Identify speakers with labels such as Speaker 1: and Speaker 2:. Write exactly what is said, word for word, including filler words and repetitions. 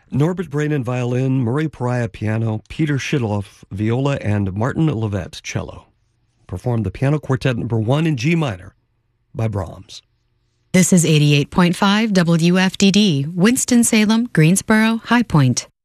Speaker 1: Norbert Brainin violin, Murray Pariah piano, Peter Shidloff viola, and Martin Levett cello. Performed the Piano Quartet number one in G minor by Brahms.
Speaker 2: This is eighty-eight point five W F D D, Winston-Salem, Greensboro, High Point.